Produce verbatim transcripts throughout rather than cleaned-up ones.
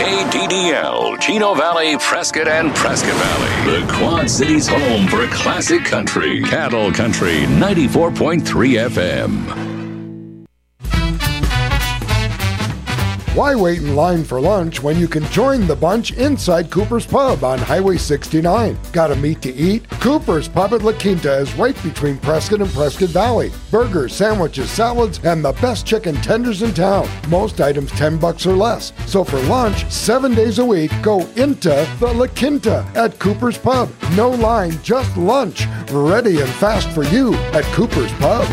K D D L, Chino Valley, Prescott, and Prescott Valley. The Quad Cities' home for classic country. Cattle Country ninety-four point three F M. Why wait in line for lunch when you can join the bunch inside Cooper's Pub on Highway sixty-nine? Got a meat to eat? Cooper's Pub at La Quinta is right between Prescott and Prescott Valley. Burgers, sandwiches, salads, and the best chicken tenders in town. Most items ten bucks or less. So for lunch, seven days a week, go into the La Quinta at Cooper's Pub. No line, just lunch. Ready and fast for you at Cooper's Pub.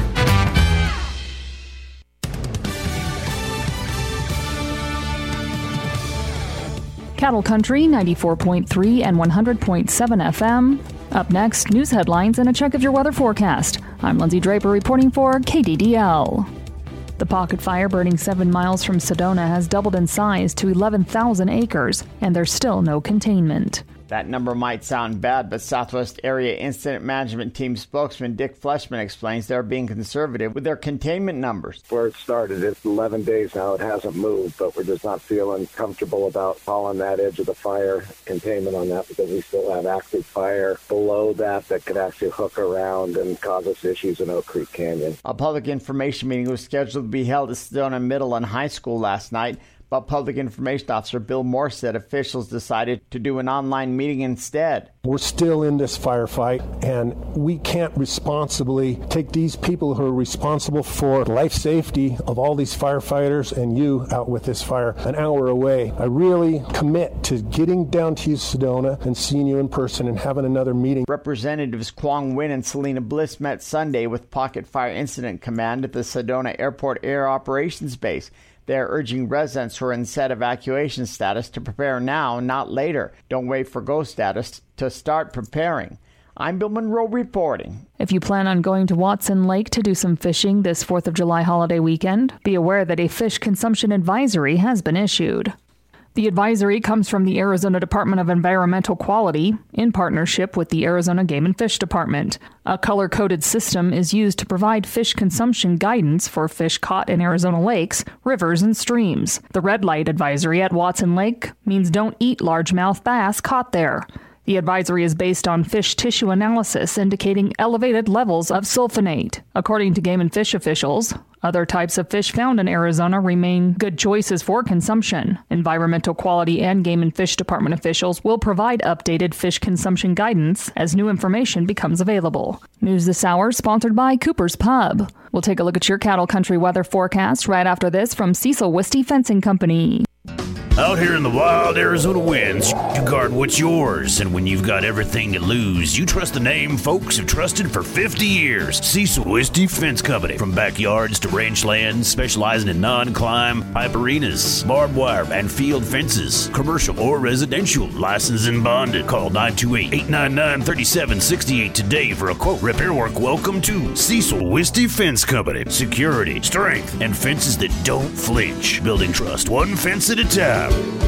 Cattle Country ninety-four point three and one hundred point seven F M. Up next, news headlines and a check of your weather forecast. I'm Lindsay Draper reporting for K D D L. The pocket fire burning seven miles from Sedona has doubled in size to eleven thousand acres, and there's still no containment. That number might sound bad, but Southwest Area Incident Management Team spokesman Dick Fleshman explains they're being conservative with their containment numbers. Where it started, it's eleven days now. It hasn't moved, but we're just not feeling comfortable about following that edge of the fire containment on that because we still have active fire below that that could actually hook around and cause us issues in Oak Creek Canyon. A public information meeting was scheduled to be held at Sedona Middle and High School last night. But Public Information Officer Bill Moore said officials decided to do an online meeting instead. We're still in this firefight, and we can't responsibly take these people who are responsible for life safety of all these firefighters and you out with this fire an hour away. I really commit to getting down to you, Sedona, and seeing you in person and having another meeting. Representatives Kwong Win and Selena Bliss met Sunday with Pocket Fire Incident Command at the Sedona Airport Air Operations Base. They're urging residents who are in set evacuation status to prepare now, not later. Don't wait for go status to start preparing. I'm Bill Monroe reporting. If you plan on going to Watson Lake to do some fishing this fourth of July holiday weekend, be aware that a fish consumption advisory has been issued. The advisory comes from the Arizona Department of Environmental Quality in partnership with the Arizona Game and Fish Department. A color-coded system is used to provide fish consumption guidance for fish caught in Arizona lakes, rivers, and streams. The red light advisory at Watson Lake means don't eat largemouth bass caught there. The advisory is based on fish tissue analysis indicating elevated levels of sulfonate. According to Game and Fish officials, other types of fish found in Arizona remain good choices for consumption. Environmental Quality and Game and Fish Department officials will provide updated fish consumption guidance as new information becomes available. News this hour sponsored by Cooper's Pub. We'll take a look at your Cattle Country weather forecast right after this from Cecil Wisty Fencing Company. Out here in the wild Arizona winds, you guard what's yours. And when you've got everything to lose, you trust the name folks have trusted for fifty years. Cecil Wisty Fence Company. From backyards to ranch lands, specializing in non-climb, pipe arenas, barbed wire, and field fences. Commercial or residential. Licensed and bonded. Call nine two eight, eight nine nine, three seven six eight today for a quote. Repair work. Welcome to Cecil Wisty Fence Company. Security, strength, and fences that don't flinch. Building trust one fence at a time.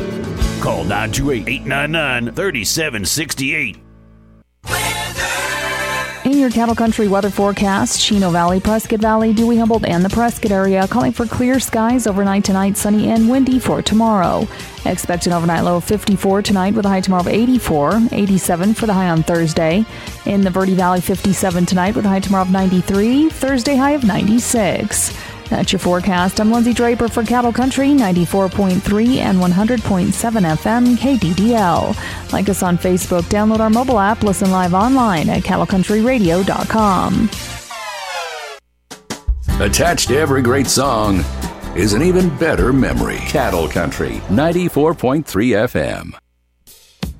Call nine two eight, eight nine nine, three seven six eight. In your Cattle Country weather forecast, Chino Valley, Prescott Valley, Dewey, Humboldt, and the Prescott area calling for clear skies overnight tonight, sunny and windy for tomorrow. Expect an overnight low of fifty-four tonight with a high tomorrow of eighty-four, eighty-seven for the high on Thursday. In the Verde Valley, fifty-seven tonight with a high tomorrow of ninety-three, Thursday high of ninety-six. That's your forecast. I'm Lindsay Draper for Cattle Country ninety-four point three and one hundred point seven F M K D D L. Like us on Facebook, download our mobile app, listen live online at cattle country radio dot com. Attached to every great song is an even better memory. Cattle Country ninety-four point three F M.